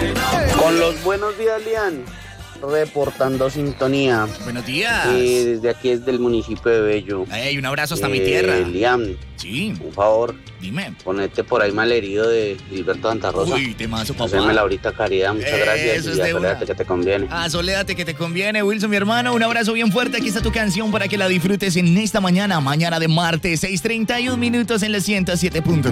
Con los buenos días, Lian, reportando sintonía. Buenos días. Desde aquí, desde el municipio de Bello. Ey, un abrazo hasta mi tierra. Lian, Sí, un favor, dime. ponete por ahí Malherido de Gilberto Santa Rosa. Uy, temazo, papá. Haceme ahorita caridad, muchas gracias. Eso Y es de una. acuérdate que te conviene. Solédate que te conviene, Wilson, mi hermano. Un abrazo bien fuerte. Aquí está tu canción para que la disfrutes en esta mañana de martes, 6:31 minutos en la 107.9.